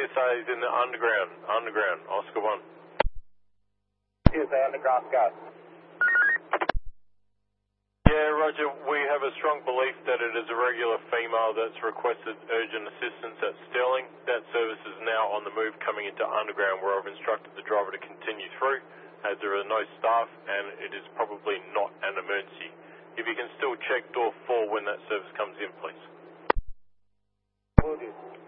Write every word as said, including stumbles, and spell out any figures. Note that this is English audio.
P S A is in the underground, underground, Oscar one. P S A underground, Scott. Yeah, Roger, we have a strong belief that it is a regular female that's requested urgent assistance at Sterling. That service is now on the move coming into underground, where I've instructed the driver to continue through, as there are no staff and it is probably not an emergency. If you can still check door four when that service comes in, please. Will do.